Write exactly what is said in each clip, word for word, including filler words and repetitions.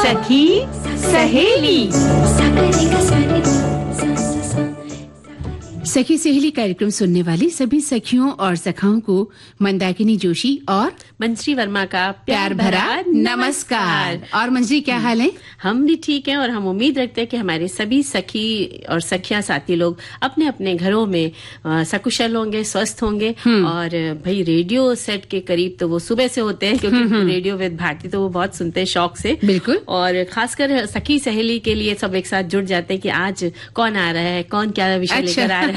सखी सहेली। सखी सहेली कार्यक्रम सुनने वाली सभी सखियों और सखाओं को मंदाकिनी जोशी और मंजरी वर्मा का प्यार भरा नमस्कार। और मंजरी, क्या हाल है? हम भी ठीक हैं और हम उम्मीद रखते हैं कि हमारे सभी सखी और सखियां साथी लोग अपने अपने घरों में सकुशल होंगे, स्वस्थ होंगे। और भाई रेडियो सेट के करीब तो वो सुबह से होते हैं, क्योंकि रेडियो विद भारती तो वो बहुत सुनते हैं शौक से। बिल्कुल। और खासकर सखी सहेली के लिए सब एक साथ जुड़ जाते हैं कि आज कौन आ रहा है, कौन क्या विषय लेकर आ रहा है।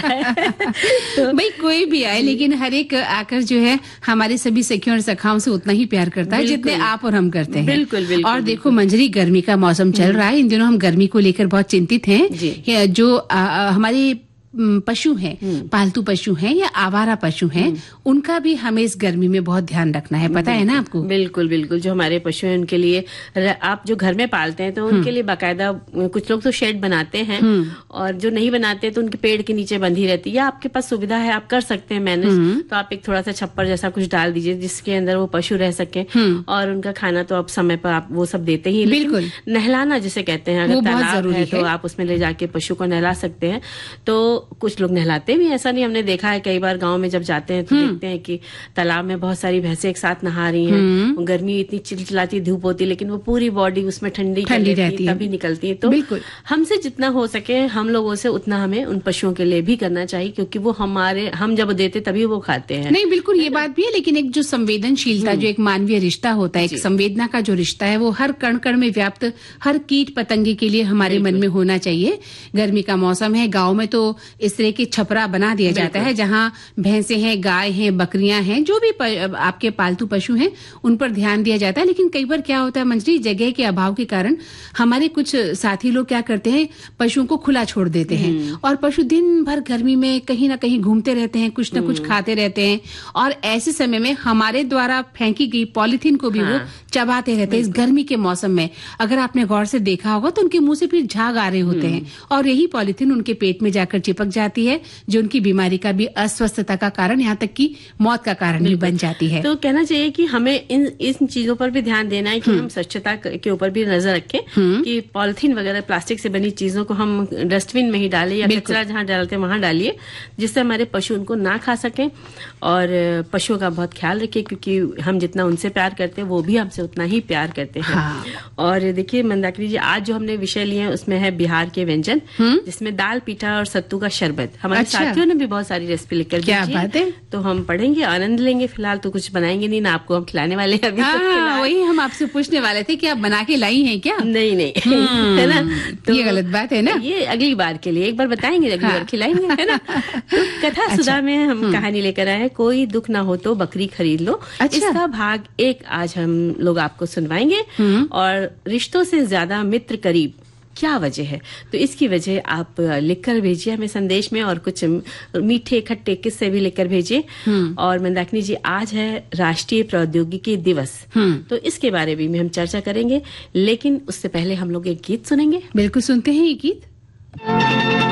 तो भाई कोई भी आए, लेकिन हर एक आकर जो है हमारे सभी सखियों और सखाओं से उतना ही प्यार करता है जितने आप और हम करते हैं। बिल्कुल बिल्कुल। और देखो मंजरी, गर्मी का मौसम चल रहा है, इन दिनों हम गर्मी को लेकर बहुत चिंतित हैं। जो आ, आ, हमारे पशु हैं, पालतू पशु हैं या आवारा पशु हैं, उनका भी हमें इस गर्मी में बहुत ध्यान रखना है, पता है ना आपको? बिल्कुल बिल्कुल। जो हमारे पशु हैं उनके लिए, आप जो घर में पालते हैं तो उनके लिए बाकायदा कुछ लोग तो शेड बनाते हैं, और जो नहीं बनाते तो उनके पेड़ के नीचे बंधी रहती है। या आपके पास सुविधा है, आप कर सकते हैं मैनेज, तो आप एक थोड़ा सा छप्पर जैसा कुछ डाल दीजिए जिसके अंदर वो पशु रह सके। और उनका खाना तो आप समय पर आप वो सब देते ही। बिल्कुल। नहलाना जिसे कहते हैं, अगर तालाब है तो आप उसमें ले जाके पशु को नहला सकते हैं। तो कुछ लोग नहलाते भी, ऐसा नहीं, हमने देखा है कई बार गांव में जब जाते हैं तो देखते हैं कि तालाब में बहुत सारी भैंसें एक साथ नहा रही हैं। गर्मी इतनी चिलचिलाती धूप होती है, लेकिन वो पूरी बॉडी उसमें ठंडी ठंडी रहती है, तभी निकलती है। तो हमसे जितना हो सके हम लोगों से उतना हमें उन पशुओं के लिए भी करना चाहिए, क्योंकि वो हमारे, हम जब देते तभी वो खाते हैं। नहीं, बिल्कुल ये बात भी है, लेकिन एक जो संवेदनशीलता, जो एक मानवीय रिश्ता होता है, एक संवेदना का जो रिश्ता है, वो हर कण कण में व्याप्त हर कीट पतंगे के लिए हमारे मन में होना चाहिए। गर्मी का मौसम है, गाँव में तो इस तरह के छपरा बना दिया जाता है जहाँ भैंसे हैं, गाय हैं, बकरियां हैं, जो भी आपके पालतू पशु हैं उन पर ध्यान दिया जाता है। लेकिन कई बार क्या होता है मंजरी, जगह के अभाव के कारण हमारे कुछ साथी लोग क्या करते हैं, पशुओं को खुला छोड़ देते हैं, और पशु दिन भर गर्मी में कहीं ना कहीं घूमते रहते हैं, कुछ न कुछ खाते रहते हैं, और ऐसे समय में हमारे द्वारा फेंकी गई पॉलिथीन को भी हाँ, वो चबाते रहते हैं। इस गर्मी के मौसम में अगर आपने गौर से देखा होगा तो उनके मुंह से फिर झाग आ रहे होते हैं, और यही पॉलिथीन उनके पेट में जाकर चिपक जाती है, जो उनकी बीमारी का भी, अस्वस्थता का कारण, यहाँ तक कि मौत का कारण भी बन जाती है। तो कहना चाहिए कि हमें इन इन चीजों पर भी ध्यान देना है कि हम स्वच्छता के ऊपर भी नजर रखें, कि पॉलिथीन वगैरह प्लास्टिक से बनी चीजों को हम डस्टबिन में ही डालें, या कचरा जहाँ डालते हैं वहां डालिए, जिससे हमारे पशु उनको ना खा सकें। और पशुओं का बहुत ख्याल रखिए, क्योंकि हम जितना उनसे प्यार करते हैं वो भी हमसे उतना ही प्यार करते हैं। हाँ। और देखिए मंदाकिनी जी, आज जो हमने विषय लिए हैं उसमें है बिहार के व्यंजन, जिसमें दाल, पीठा और सत्तू का शरबत। हमारे अच्छा। साथियों ने भी बहुत सारी रेसिपी लेकर क्या बात है, तो हम पढ़ेंगे, आनंद लेंगे। फिलहाल तो कुछ बनाएंगे नहीं ना, आपको हम खिलाने वाले हैं अभी। हाँ, वही हम आपसे पूछने वाले थे कि आप बना के लाई हैं क्या? नहीं नहीं है ना, तो ये गलत बात है ना, ये अगली बार के लिए, एक बार बताएंगे, अगली हाँ। बार खिलाएंगे, है ना। तो कथा अच्छा। सुधा में हम कहानी लेकर आए हैं, कोई दुख ना हो तो बकरी खरीद लो। अच्छा। इसका भाग एक आज हम लोग आपको सुनवाएंगे। और रिश्तों से ज्यादा मित्र करीब, क्या वजह है? तो इसकी वजह आप लिखकर भेजिए हमें संदेश में, और कुछ मीठे खट्टे किस्से भी लिखकर भेजिए। और मंदाकिनी जी, आज है राष्ट्रीय प्रौद्योगिकी दिवस, तो इसके बारे में भी हम चर्चा करेंगे, लेकिन उससे पहले हम लोग एक गीत सुनेंगे। बिल्कुल, सुनते हैं ये गीत।